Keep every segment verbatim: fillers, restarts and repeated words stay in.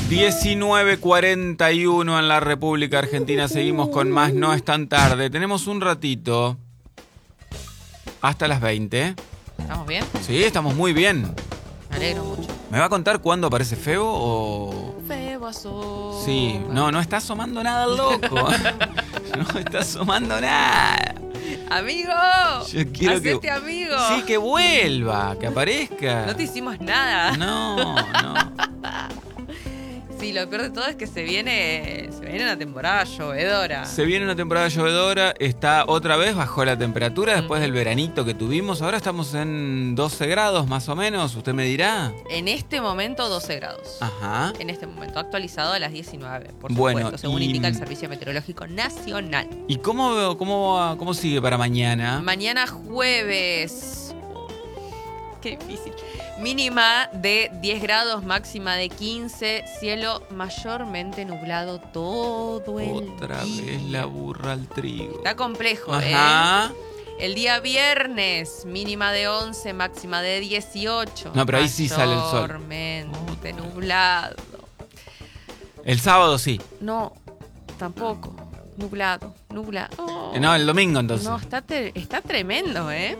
diecinueve cuarenta y uno en la República Argentina. Seguimos con más No es tan tarde. Tenemos un ratito hasta las veinte. ¿Estamos bien? Sí, estamos muy bien. Me alegro mucho. ¿Me va a contar cuándo aparece Febo o...? Febo asoma. Sí, no, no está asomando nada el loco. No está asomando nada. ¡Amigo! Yo quiero ¡Hacete que... amigo! Sí, que vuelva, que aparezca. No te hicimos nada. No, no. Sí, lo peor de todo es que se viene, se viene una temporada llovedora. Se viene una temporada llovedora, está otra vez bajo la temperatura después del veranito que tuvimos. Ahora estamos en doce grados más o menos, usted me dirá. En este momento doce grados. Ajá. En este momento, actualizado a las diecinueve, por Bueno, supuesto, según y- indica el Servicio Meteorológico Nacional. ¿Y cómo, cómo, cómo sigue para mañana? Mañana jueves. Qué difícil. Mínima de diez grados, máxima de quince, cielo mayormente nublado todo el Otra día. vez la burra al trigo. Está complejo, ¿eh? Ajá. El día viernes, mínima de once, máxima de dieciocho. No, pero ahí sí sale el sol. Mayormente nublado. El sábado sí. No, tampoco. Nublado, nublado. Oh. No, el domingo entonces. No, está, te- está tremendo, ¿eh?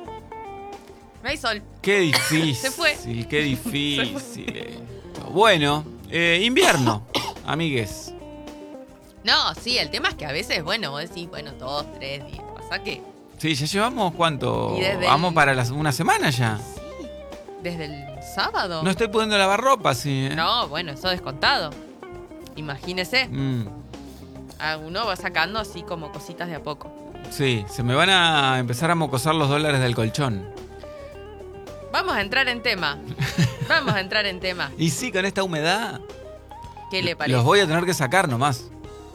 No hay sol. Qué difícil. Se fue. Qué difícil esto. Bueno, eh, invierno, amigues. No, sí, el tema es que a veces, bueno, vos decís, bueno, dos, tres días. Pasa que Sí, ya llevamos cuánto. Y desde Vamos el- para las, una semana ya. sí, desde el sábado. No estoy pudiendo lavar ropa, sí. ¿eh? No, bueno, eso descontado. Imagínese, Mm, a uno va sacando así como cositas de a poco. sí, se me van a empezar a mocosar los dólares del colchón. Vamos a entrar en tema. Vamos a entrar en tema. Y sí, con esta humedad. ¿Qué le parece? Los voy a tener que sacar nomás.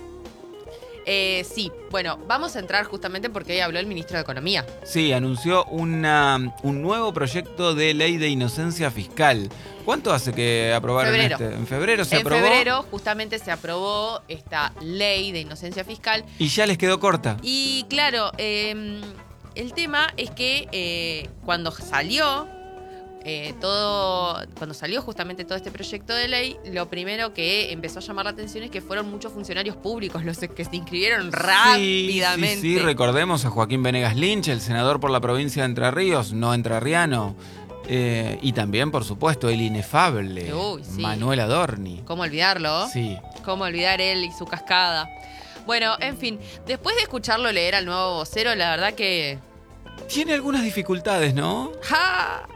Eh, sí, bueno, vamos a entrar justamente porque hoy habló el ministro de Economía. Sí, anunció una, un nuevo proyecto de ley de inocencia fiscal. ¿Cuánto hace que aprobaron Febrero. este? En febrero se En aprobó. febrero justamente se aprobó esta ley de inocencia fiscal. Y ya les quedó corta. Y claro, eh, el tema es que eh, cuando salió eh, todo, cuando salió justamente todo este proyecto de ley, lo primero que empezó a llamar la atención es que fueron muchos funcionarios públicos los que se inscribieron rápidamente. Sí, sí, sí, recordemos a Joaquín Venegas Lynch, el senador por la provincia de Entre Ríos, no entrerriano. Eh, y también, por supuesto, el inefable Uy, sí. Manuel Adorni. ¿Cómo olvidarlo? Sí. ¿Cómo olvidar él y su cascada? Bueno, en fin, después de escucharlo leer al nuevo vocero, la verdad que... Tiene algunas dificultades, ¿no? ¡Ja!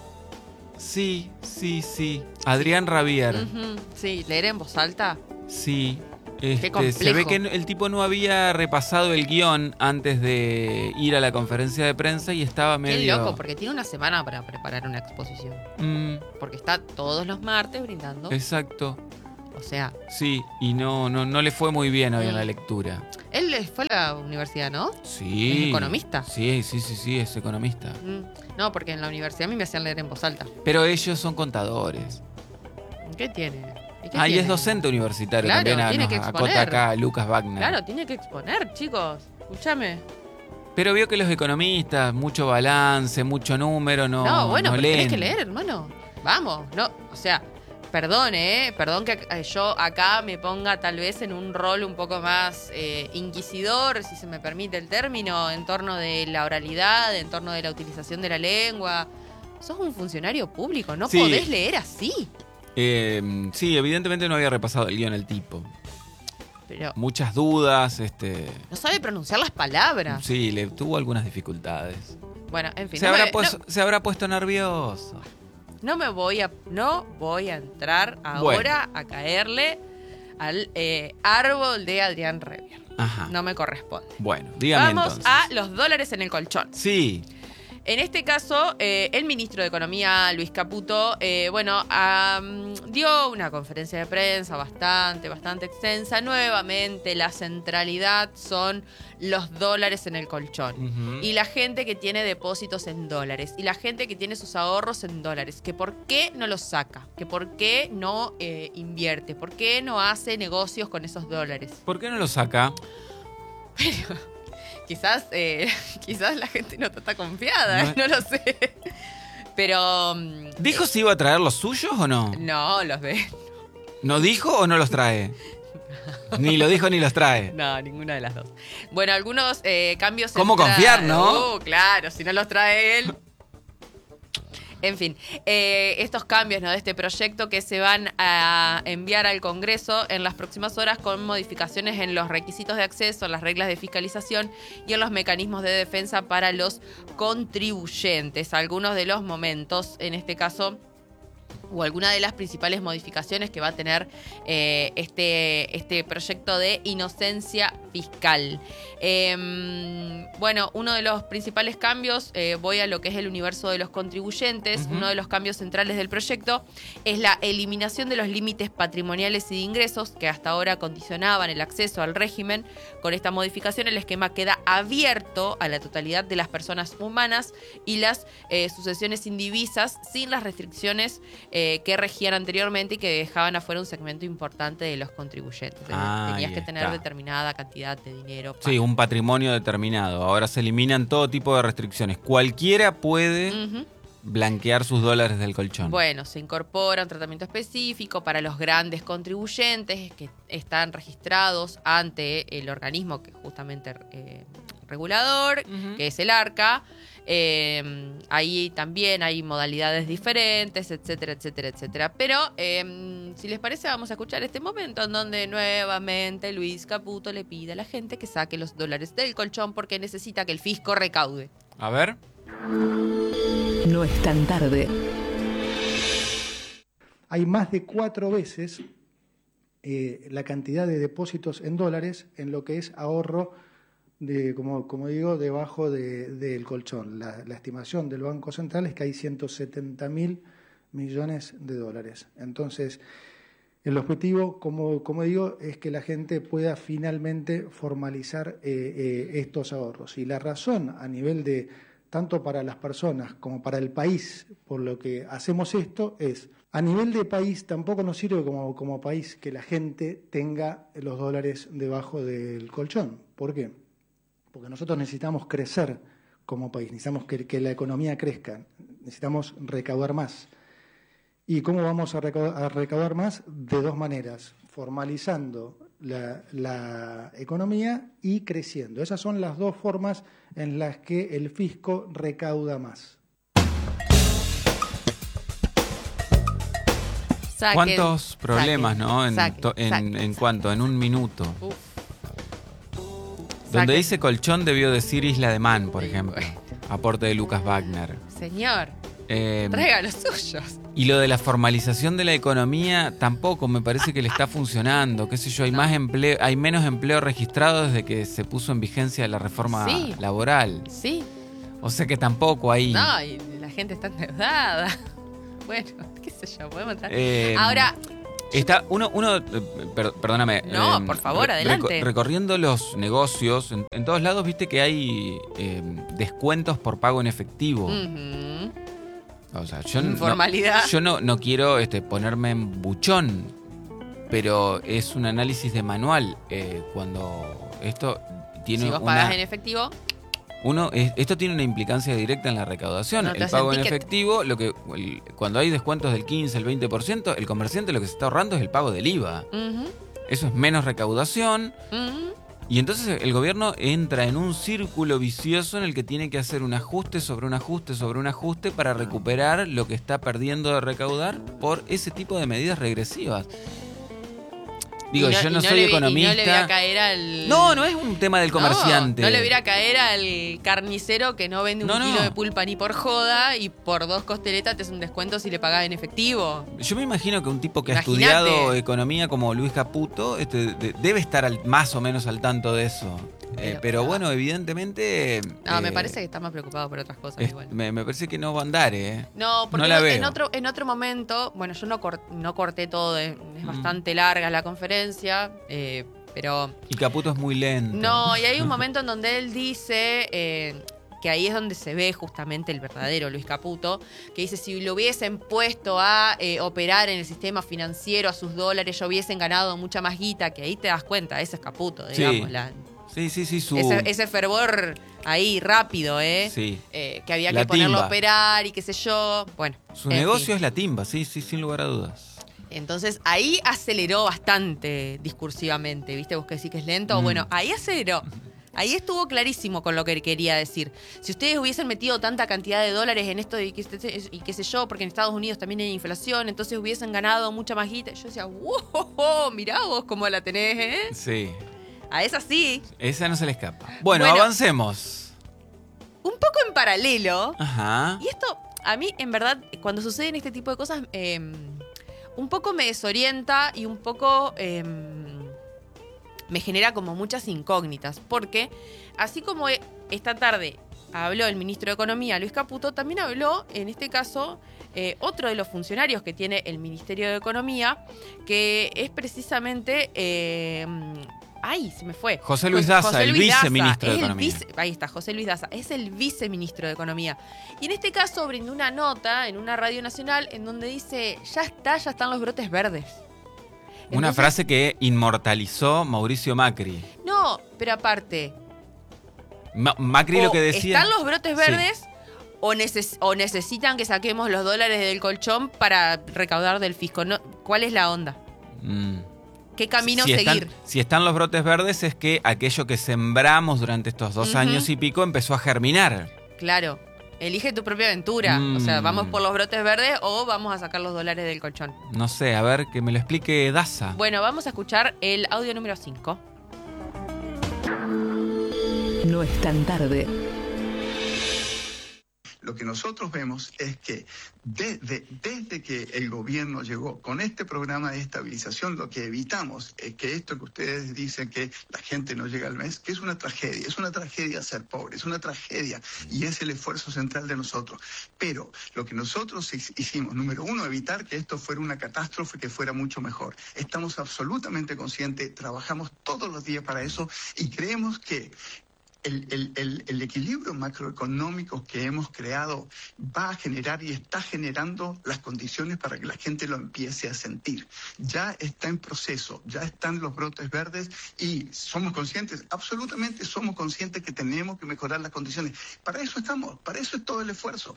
Sí, sí, sí. Adrián Rabier. Ujú, sí, leer en voz alta. Sí. Este, complejo. se ve que el tipo no había repasado el guión antes de ir a la conferencia de prensa y estaba medio... Qué loco, porque tiene una semana para preparar una exposición. Mm, Porque está todos los martes brindando. exacto. O sea, Sí, y no, no, no le fue muy bien hoy en la Mm. lectura. él fue a la universidad, ¿no? Sí. ¿Es economista? Sí, sí, sí, sí, es economista. Mm, No, porque en la universidad a mí me hacían leer en voz alta. Pero ellos son contadores. ¿Qué tiene? ¿Y qué Ah, y tiene? es docente universitario Claro, también. a- tiene nos que acota exponer. acá Lucas Wagner. Claro, tiene que exponer, chicos. Escúchame. Pero vio que los economistas, mucho balance, mucho número, no, No, bueno, no pero leen. tenés que leer, hermano. Vamos, no, o sea, perdone, ¿eh? Perdón que eh, yo acá me ponga tal vez en un rol un poco más eh, inquisidor, si se me permite el término, en torno de la oralidad, en torno de la utilización de la lengua. Sos un funcionario público, no Sí. podés leer así. Eh, sí, evidentemente no había repasado el guión el tipo. Pero Muchas dudas, este... no sabe pronunciar las palabras. Sí, le tuvo algunas dificultades. Bueno, en fin, Se no habrá, me, pues- no- se habrá puesto nervioso. no me voy a, no voy a entrar ahora a caerle al eh, árbol de Adrián Revier. Ajá. No me corresponde. Bueno, dígame Vamos entonces. a los dólares en el colchón. Sí, En este caso, eh, el ministro de Economía, Luis Caputo, eh, bueno, am, dio una conferencia de prensa bastante, bastante extensa. Nuevamente, la centralidad son los dólares en el colchón. Ujú. Y la gente que tiene depósitos en dólares. Y la gente que tiene sus ahorros en dólares. Que por qué no los saca. Que por qué no eh, invierte. Por qué no hace negocios con esos dólares. ¿Por qué no lo saca? Quizás, eh, quizás la gente no está confiada, No ¿eh? no lo sé. Pero... mm, ¿Dijo si iba a traer los suyos o no? No, los de... ¿No dijo o no los trae? Ni lo dijo ni los trae. No, ninguna de las dos. Bueno, algunos eh, cambios... ¿Cómo entra- confiar, no? Uh, claro, si no los trae él... En fin, eh, estos cambios, ¿no?, de este proyecto que se van a enviar al Congreso en las próximas horas con modificaciones en los requisitos de acceso, en las reglas de fiscalización y en los mecanismos de defensa para los contribuyentes. Algunos de los momentos, en este caso, o alguna de las principales modificaciones que va a tener eh, este, este proyecto de inocencia fiscal. Eh, bueno, uno de los principales cambios, eh, voy a lo que es el universo de los contribuyentes. Uh-huh. Uno de los cambios centrales del proyecto es la eliminación de los límites patrimoniales y de ingresos que hasta ahora condicionaban el acceso al régimen. Con esta modificación el esquema queda abierto a la totalidad de las personas humanas y las eh, sucesiones indivisas sin las restricciones Eh, que regían anteriormente y que dejaban afuera un segmento importante de los contribuyentes. Ah, Tenías que está. tener determinada cantidad de dinero. Para... Sí, un patrimonio determinado. Ahora se eliminan todo tipo de restricciones. Cualquiera puede uh-huh. blanquear sus dólares del colchón. Bueno, se incorpora un tratamiento específico para los grandes contribuyentes que están registrados ante el organismo que justamente eh, regulador, uh-huh. que es el ARCA. Eh, ahí también hay modalidades diferentes, etcétera, etcétera, etcétera. Pero eh, si les parece, vamos a escuchar este momento en donde nuevamente Luis Caputo le pide a la gente que saque los dólares del colchón porque necesita que el fisco recaude. A ver. No es tan tarde. Hay más de cuatro veces eh, la cantidad de depósitos en dólares en lo que es ahorro de, como, como digo, debajo de, del colchón. La, la estimación del Banco Central es que hay ciento setenta mil millones de dólares. Entonces, el objetivo, como, como digo, es que la gente pueda finalmente formalizar eh, eh, estos ahorros. Y la razón a nivel de, tanto para las personas como para el país, por lo que hacemos esto, es, a nivel de país, tampoco nos sirve como, como país que la gente tenga los dólares debajo del colchón. ¿Por qué? Porque nosotros necesitamos crecer como país, necesitamos que, que la economía crezca, necesitamos recaudar más. ¿Y cómo vamos a recaudar, a recaudar más? De dos maneras, formalizando la, la economía y creciendo. Esas son las dos formas en las que el fisco recauda más. Saquen, ¿cuántos problemas, saquen, no? En, saquen, to, en, saquen, en cuánto, en un minuto. Uf. Donde Saquen. dice colchón debió decir Isla de Man, por ejemplo. Aporte de Lucas Wagner. Señor, eh, traiga los suyos. Y lo de la formalización de la economía tampoco me parece que le está funcionando. Qué sé yo, hay no. más empleo, hay menos empleo registrado desde que se puso en vigencia la reforma sí. laboral. Sí. O sea que tampoco hay. No, y la gente está endeudada. Bueno, qué sé yo, podemos estar. Eh, Ahora. Está uno, uno per, perdóname. No, eh, por favor, re, adelante. Reco- recorriendo los negocios, en, en todos lados viste que hay eh, descuentos por pago en efectivo. Uh-huh. O sea, yo Informalidad. no, yo no, no quiero este, ponerme en buchón, pero es un análisis de manual. Eh, cuando esto tiene si vos una, pagás en efectivo. Uno, es, esto tiene una implicancia directa en la recaudación. No te el hacen pago en ticket. efectivo, lo que el, cuando hay descuentos del quince, el veinte por ciento, el comerciante lo que se está ahorrando es el pago del I V A. Uh-huh. Eso es menos recaudación. Uh-huh. Y entonces el gobierno entra en un círculo vicioso en el que tiene que hacer un ajuste sobre un ajuste sobre un ajuste para recuperar lo que está perdiendo de recaudar por ese tipo de medidas regresivas. Digo, no, yo no, no soy le, economista. Y no le voy a caer al... No, no es un tema del comerciante. No, no le voy a caer al carnicero que no vende un no, kilo no. de pulpa ni por joda y por dos costeletas te hace un descuento si le pagás en efectivo. Yo me imagino que un tipo que Imaginate. ha estudiado economía como Luis Caputo este, de, debe estar al, más o menos al tanto de eso. Pero, eh, pero bueno, evidentemente... No, eh, me parece que está más preocupado por otras cosas. es, igual. me, me parece que no va a andar, ¿eh? No, porque no la en, veo. otro, en otro momento, bueno, yo no, cort, no corté todo, es, es Mm. bastante larga la conferencia, eh, pero... Y Caputo es muy lento. No, y hay un momento en donde él dice... Eh, que ahí es donde se ve justamente el verdadero Luis Caputo, que dice, si lo hubiesen puesto a eh, operar en el sistema financiero a sus dólares, ya hubiesen ganado mucha más guita, que ahí te das cuenta, ese es Caputo, digamos. Sí. La, Sí, sí, sí, su... ese, ese fervor ahí rápido, ¿eh? Sí. Eh, que había La que ponerlo timba. a operar y qué sé yo. Bueno. Su en negocio fin. es la timba, sí, sí, sin lugar a dudas. Entonces ahí aceleró bastante discursivamente, ¿viste? Vos que decís que es lento. Mm. Bueno, ahí aceleró. Ahí estuvo clarísimo con lo que quería decir. Si ustedes hubiesen metido tanta cantidad de dólares en esto y qué, y qué sé yo, porque en Estados Unidos también hay inflación, entonces hubiesen ganado mucha más guita. Yo decía, wow, mirá vos cómo la tenés, ¿eh? Sí. A esa sí. Esa no se le escapa. Bueno, Bueno. avancemos. Un poco en paralelo. Ajá. Y esto, a mí, en verdad, cuando suceden este tipo de cosas, eh, un poco me desorienta y un poco eh, me genera como muchas incógnitas. Porque, así como esta tarde habló el ministro de Economía, Luis Caputo, también habló, en este caso, eh, otro de los funcionarios que tiene el Ministerio de Economía, que es precisamente... Eh, Ay, se me fue. José Luis Daza, José el Luis Daza, viceministro de es el Economía. vice- ahí está, José Luis Daza, es el viceministro de Economía. Y en este caso brindó una nota en una radio nacional en donde dice, ya está, ya están los brotes verdes. Una Entonces, frase que inmortalizó Mauricio Macri. No, pero aparte, Ma- Macri o lo que decía... están los brotes Sí. verdes o, neces- o necesitan que saquemos los dólares del colchón para recaudar del fisco. No, ¿cuál es la onda? Mm. ¿Qué camino si seguir? Están, si están los brotes verdes es que aquello que sembramos durante estos dos Ujú. años y pico empezó a germinar. Claro, elige tu propia aventura. Mm. O sea, ¿vamos por los brotes verdes o vamos a sacar los dólares del colchón? No sé, a ver, que me lo explique Daza. Bueno, vamos a escuchar el audio número cinco. No es tan tarde. Lo que nosotros vemos es que desde, desde que el gobierno llegó con este programa de estabilización, lo que evitamos es que esto que ustedes dicen que la gente no llega al mes, que es una tragedia, es una tragedia ser pobre, es una tragedia y es el esfuerzo central de nosotros. Pero lo que nosotros hicimos, número uno, evitar que esto fuera una catástrofe, que fuera mucho mejor. Estamos absolutamente conscientes, trabajamos todos los días para eso y creemos que El, el, el, el equilibrio macroeconómico que hemos creado va a generar y está generando las condiciones para que la gente lo empiece a sentir. Ya está en proceso, ya están los brotes verdes y somos conscientes, absolutamente somos conscientes que tenemos que mejorar las condiciones. Para eso estamos, para eso es todo el esfuerzo.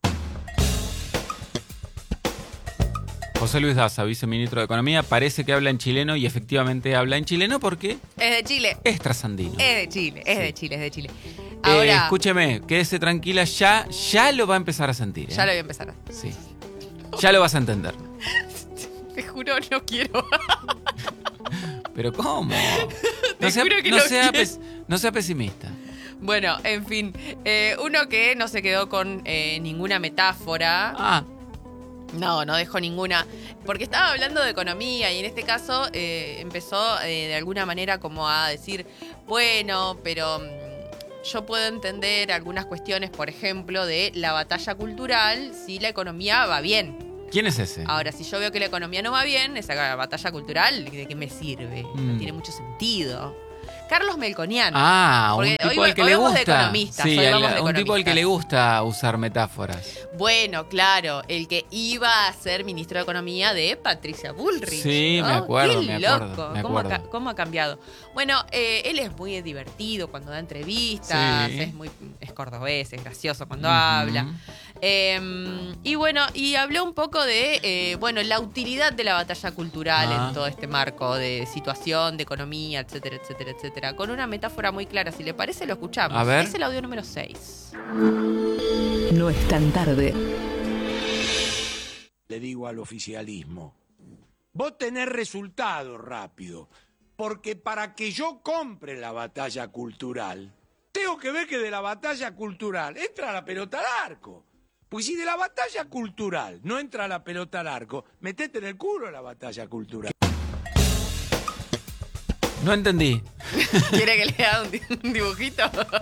José Luis Daza, viceministro de Economía, parece que habla en chileno y efectivamente habla en chileno porque Es de Chile. es trasandino. Es de Chile, es Sí. de Chile, es de Chile. Eh, Ahora, escúcheme, quédese tranquila, ya, ya lo va a empezar a sentir. ¿eh? ya lo voy a empezar. Sí. Ya lo vas a entender. Te juro, no quiero. Pero ¿cómo? Te No sea, juro que no no sea, quiero. pes- no sea pesimista. Bueno, en fin. eh, uno que no se quedó con eh, ninguna metáfora. Ah, No, no dejó ninguna. Porque estaba hablando de economía y en este caso eh, empezó eh, de alguna manera como a decir, bueno, pero mm, yo puedo entender algunas cuestiones, por ejemplo, de la batalla cultural si la economía va bien. ¿quién es ese? Ahora, si yo veo que la economía no va bien, esa batalla cultural, ¿de qué me sirve? Mm. No tiene mucho sentido. Carlos Melconian. Ah, un Porque tipo hoy- al que hoy le vamos de gusta. economistas, Sí, hoy al- vamos de un tipo al que economistas. le gusta usar metáforas. Bueno, claro, el que iba a ser ministro de Economía de Patricia Bullrich. Sí, ¿no? me acuerdo, Qué me loco, acuerdo, me ¿Cómo, ha, acuerdo. ca- cómo ha cambiado? Bueno, eh, él es muy divertido cuando da entrevistas, Sí. es muy es cordobés, es gracioso cuando Ujú. habla. Eh, y bueno, y habló un poco de eh, bueno, la utilidad de la batalla cultural Ah. en todo este marco de situación, de economía, etcétera, etcétera, etcétera. Con una metáfora muy clara, si le parece, lo escuchamos. A ver. Es el audio número seis. No es tan tarde. Le digo al oficialismo, vos tenés resultados rápido, porque para que yo compre la batalla cultural, tengo que ver que de la batalla cultural entra la pelota al arco. Pues si de la batalla cultural no entra la pelota al arco, metete en el culo la batalla cultural. No entendí. ¿Quiere que le haga un, di- un dibujito?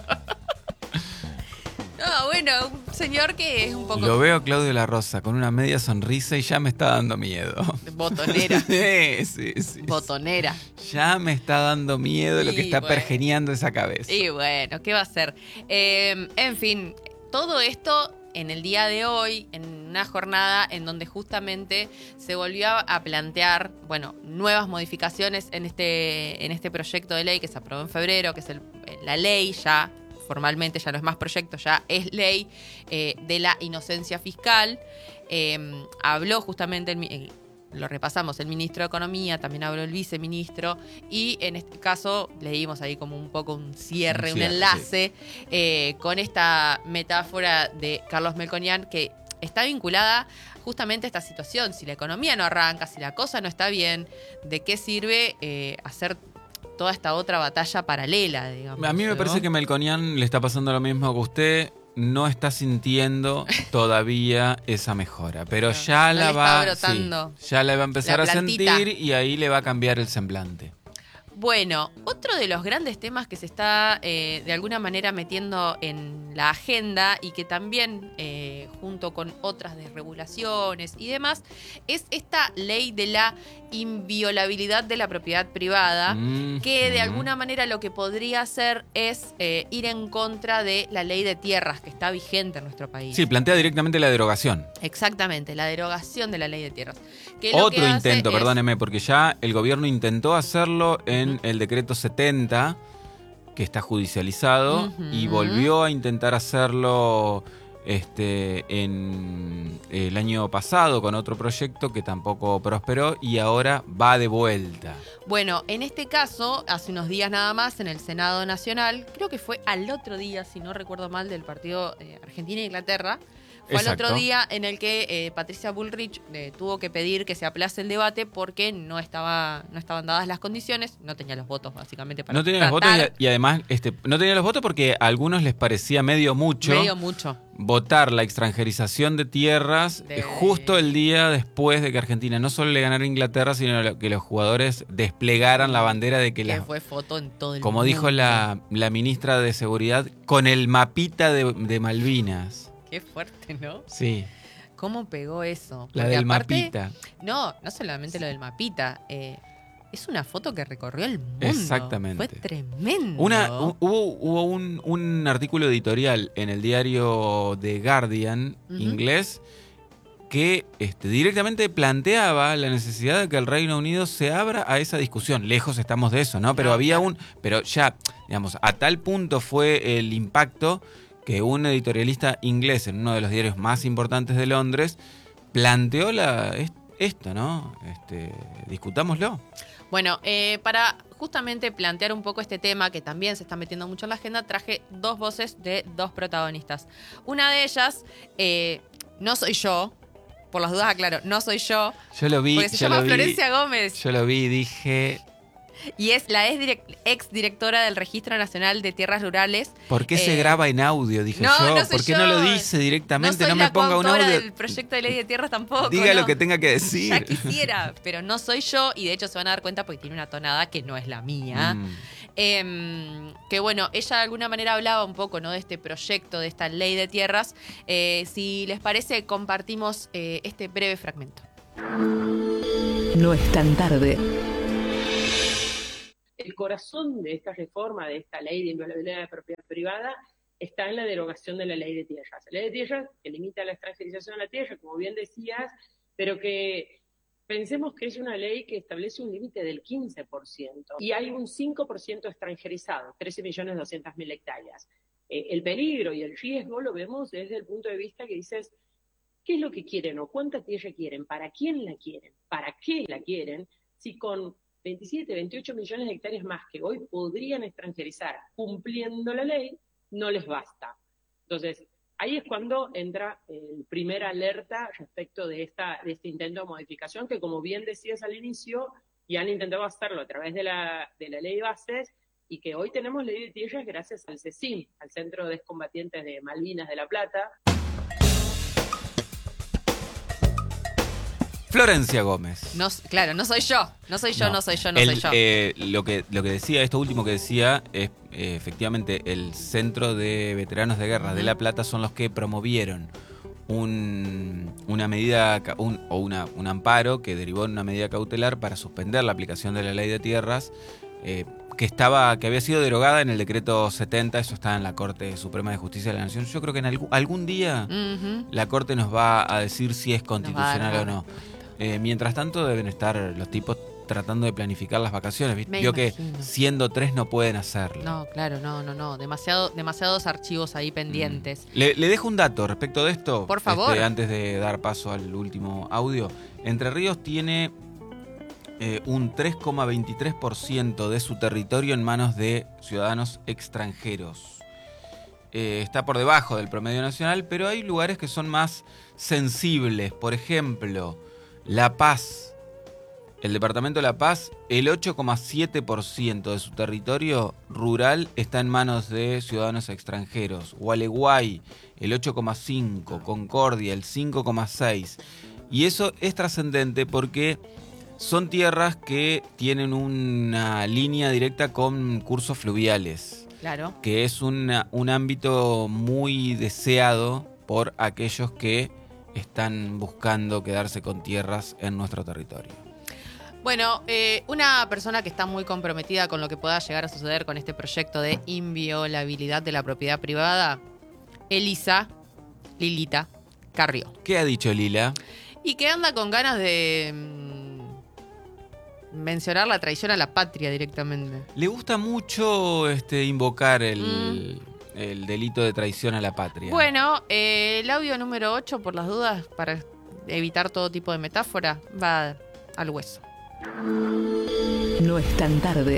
No, bueno, un señor que es un poco Lo veo a Claudio La Rosa con una media sonrisa y ya me está dando miedo. botonera. Sí, sí, sí. Botonera. Ya me está dando miedo lo que Y está bueno. pergeniando esa cabeza. Y bueno, ¿qué va a hacer? Eh, en fin, todo esto en el día de hoy, en una jornada en donde justamente se volvió a plantear, bueno, nuevas modificaciones en este, en este proyecto de ley que se aprobó en febrero, que es el- la ley ya, formalmente ya no es más proyecto, ya es ley eh, de la inocencia fiscal. Eh, habló justamente el, mi- el lo repasamos, el ministro de Economía, también habló el viceministro, y en este caso leímos ahí como un poco un cierre, un, un, cierre, enlace, sí. eh, con esta metáfora de Carlos Melconian, que está vinculada justamente a esta situación. Si la economía no arranca, si la cosa no está bien, ¿de qué sirve eh, hacer toda esta otra batalla paralela, digamos? A mí me ¿no? parece que Melconian le está pasando lo mismo que usted. No está sintiendo todavía esa mejora, pero no, ya no la le va, está brotando sí, ya la va a empezar la a sentir y ahí le va a cambiar el semblante. Bueno, otro de los grandes temas que se está eh, de alguna manera metiendo en la agenda y que también, eh, junto con otras desregulaciones y demás, es esta ley de la inviolabilidad de la propiedad privada, mm, que de mm. alguna manera lo que podría hacer es eh, ir en contra de la ley de tierras que está vigente en nuestro país. Sí, plantea directamente la derogación. Exactamente, la derogación de la ley de tierras. Que Otro lo que intento, es... perdóneme, porque ya el gobierno intentó hacerlo en el decreto setenta, que está judicializado, uh-huh. y volvió a intentar hacerlo este, en el año pasado con otro proyecto que tampoco prosperó y ahora va de vuelta. Bueno, en este caso, hace unos días nada más, en el Senado Nacional, creo que fue al otro día, si no recuerdo mal, del partido eh, Argentina-Inglaterra, fue Exacto. al otro día en el que eh, Patricia Bullrich eh, tuvo que pedir que se aplace el debate porque no estaba no estaban dadas las condiciones, no tenía los votos básicamente para No tenía tratar. los votos y, y además este, no tenía los votos porque a algunos les parecía medio mucho, medio mucho. votar la extranjerización de tierras de... justo el día después de que Argentina no solo le ganara a Inglaterra, sino que los jugadores desplegaran la bandera de que, que la... fue foto en todo el como mundo. dijo la, la ministra de Seguridad, con el mapita de, de Malvinas. Qué fuerte, ¿no? Sí. ¿Cómo pegó eso? La Porque del aparte, mapita. No, no solamente lo del mapita. Eh, es una foto que recorrió el mundo. Exactamente. Fue tremendo. Una, hubo hubo un, un artículo editorial en el diario The Guardian, uh-huh. inglés, que este, directamente planteaba la necesidad de que el Reino Unido se abra a esa discusión. Lejos estamos de eso, ¿no? Pero no, había claro. un... Pero ya, digamos, a tal punto fue el impacto que un editorialista inglés en uno de los diarios más importantes de Londres planteó la, esto, ¿no? Este, discutámoslo. Bueno, eh, para justamente plantear un poco este tema que también se está metiendo mucho en la agenda, traje dos voces de dos protagonistas. Una de ellas, eh, no soy yo, por las dudas aclaro, no soy yo. Yo lo vi, porque se yo llama lo vi, Florencia Gómez. Yo lo vi y dije... Y es la ex directora del Registro Nacional de Tierras Rurales. ¿Por qué eh, se graba en audio? Dije no, yo. no ¿Por qué yo. no lo dice directamente? No, soy no me la ponga un audio. del proyecto de ley de tierras tampoco. Diga no. lo que tenga que decir. Ya quisiera, pero no soy yo. Y de hecho se van a dar cuenta porque tiene una tonada que no es la mía. Mm. Eh, que bueno, ella de alguna manera hablaba un poco, ¿no?, de este proyecto, de esta ley de tierras. Eh, si les parece, compartimos eh, este breve fragmento. No es tan tarde. El corazón de esta reforma, de esta ley de inviolabilidad de la propiedad privada, está en la derogación de la ley de tierras. La ley de tierras que limita la extranjerización de la tierra, como bien decías, pero que pensemos que es una ley que establece un límite del quince por ciento y hay un cinco por ciento extranjerizado, trece millones doscientas mil hectáreas. Eh, el peligro y el riesgo lo vemos desde el punto de vista que dices, ¿qué es lo que quieren o cuánta tierra quieren? ¿Para quién la quieren? ¿Para qué la quieren? Si con veintisiete, veintiocho millones de hectáreas más que hoy podrían extranjerizar cumpliendo la ley, no les basta. Entonces, ahí es cuando entra el primer alerta respecto de, esta, de este intento de modificación, que como bien decías al inicio, ya han intentado hacerlo a través de la, de la ley de bases, y que hoy tenemos ley de tierras gracias al CECIM, al Centro de Excombatientes de Malvinas de La Plata. Florencia Gómez. No, claro, no soy yo, no soy yo, no, no soy yo, no el, soy yo. Eh, lo, que, lo que decía, esto último que decía, es eh, efectivamente el Centro de Veteranos de Guerra uh-huh. de La Plata son los que promovieron un, una medida un, o una, un amparo que derivó en una medida cautelar para suspender la aplicación de la ley de tierras eh, que estaba que había sido derogada en el decreto setenta, eso está en la Corte Suprema de Justicia de la Nación. Yo creo que en algún, algún día uh-huh. la Corte nos va a decir si es constitucional o no. Eh, mientras tanto deben estar los tipos tratando de planificar las vacaciones. ¿Viste? Yo que siendo tres no pueden hacerlo. No, claro, no, no, no. Demasiado, demasiados archivos ahí pendientes. Mm. Le, le dejo un dato respecto de esto. Por favor. Este, antes de dar paso al último audio. Entre Ríos tiene eh, un tres coma veintitrés por ciento de su territorio en manos de ciudadanos extranjeros. Eh, está por debajo del promedio nacional, pero hay lugares que son más sensibles. Por ejemplo, La Paz. El departamento de La Paz, el ocho coma siete por ciento de su territorio rural está en manos de ciudadanos extranjeros. Gualeguay, el ocho coma cinco por ciento. Concordia, el cinco coma seis por ciento. Y eso es trascendente porque son tierras que tienen una línea directa con cursos fluviales. Claro. Que es una, un ámbito muy deseado por aquellos que están buscando quedarse con tierras en nuestro territorio. Bueno, eh, una persona que está muy comprometida con lo que pueda llegar a suceder con este proyecto de inviolabilidad de la propiedad privada, Elisa Lilita Carrió. ¿Qué ha dicho Lila? Y que anda con ganas de mmm, mencionar la traición a la patria directamente. Le gusta mucho este, invocar el, Mm. el delito de traición a la patria. Bueno, eh, el audio número ocho, por las dudas, para evitar todo tipo de metáfora, va al hueso. No es tan tarde.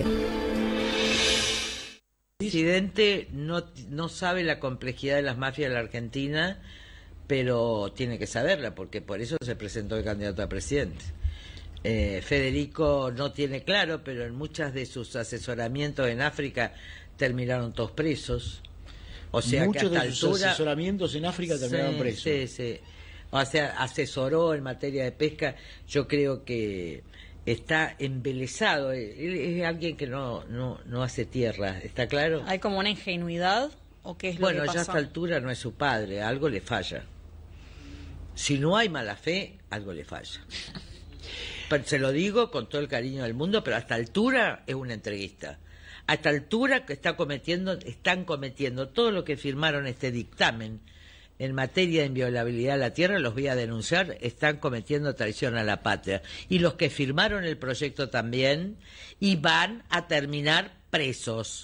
El presidente no, no sabe la complejidad de las mafias de la Argentina, pero tiene que saberla, porque por eso se presentó el candidato a presidente. Eh, Federico no tiene claro, pero en muchas de sus asesoramientos en África terminaron todos presos. O sea, Muchos que hasta de sus altura, asesoramientos en África terminaron sí, presos. Sí, sí. O sea, asesoró en materia de pesca. Yo creo que está embelesado. Él es alguien que no, no, no hace tierra, ¿está claro? ¿Hay como una ingenuidad o qué es lo Bueno, que ya a pasa? esta altura no es su padre, algo le falla. Si no hay mala fe, algo le falla. Pero se lo digo con todo el cariño del mundo, pero a esta altura es un entreguista. A esta altura que está cometiendo, están cometiendo todo lo que firmaron este dictamen en materia de inviolabilidad de la tierra, los voy a denunciar, están cometiendo traición a la patria. Y los que firmaron el proyecto también, y van a terminar presos.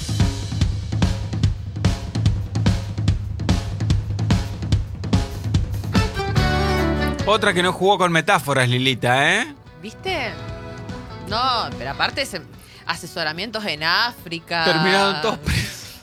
Otra que no jugó con metáforas, Lilita, ¿eh? ¿Viste? No, pero aparte se- asesoramientos en África. Terminaron todos presos.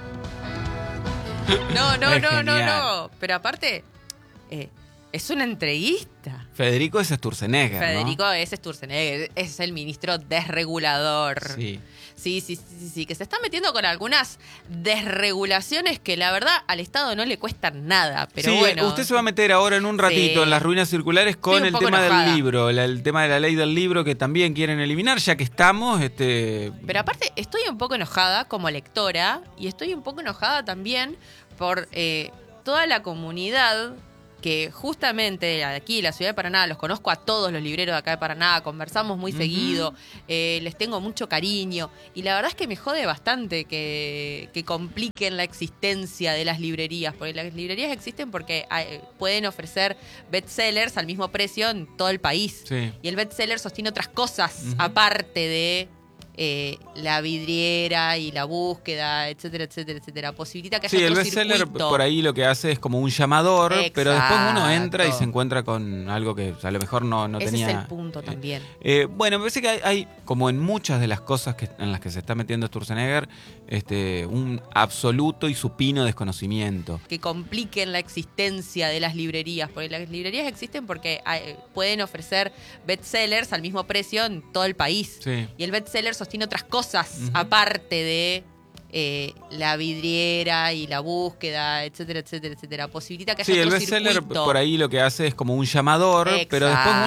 No, no, Es no, no, genial. no. Pero aparte, eh, es un entreguista. Federico es Sturzenegger, ¿no? Federico es Sturzenegger, es el ministro desregulador. Sí. Sí, sí, sí, sí, sí, que se está metiendo con algunas desregulaciones que la verdad al Estado no le cuestan nada, pero sí, bueno. usted se va a meter ahora en un ratito Sí. en las ruinas circulares con Estoy un el poco tema enojada. del libro, la- el tema de la ley del libro que también quieren eliminar, ya que estamos, este, Pero aparte estoy un poco enojada como lectora y estoy un poco enojada también por eh, toda la comunidad que justamente aquí, la ciudad de Paraná, los conozco a todos los libreros de acá de Paraná, conversamos muy Ujú. seguido, eh, les tengo mucho cariño y la verdad es que me jode bastante que, que compliquen la existencia de las librerías, porque las librerías existen porque eh, pueden ofrecer bestsellers al mismo precio en todo el país. sí. Y el bestseller sostiene otras cosas Ujú. aparte de eh, la vidriera y la búsqueda, etcétera, etcétera, etcétera. Posibilita que haya Sí, el otro bestseller circuito. por ahí lo que hace es como un llamador, pero después uno entra y Exacto. se encuentra con algo que a lo mejor no, no Ese tenía. es el punto también. Eh, bueno, me parece que hay, hay, como en muchas de las cosas que, en las que se está metiendo Sturzenegger, este, un absoluto y supino desconocimiento. Que compliquen la existencia de las librerías, porque las librerías existen porque eh, pueden ofrecer bestsellers al mismo precio en todo el país. Sí. Y el bestseller sostiene otras cosas Ujú. aparte de eh, la vidriera y la búsqueda, etcétera, etcétera, etcétera. Posibilita que haya Sí, el otro bestseller circuito. por ahí lo que hace es como un llamador, pero después uno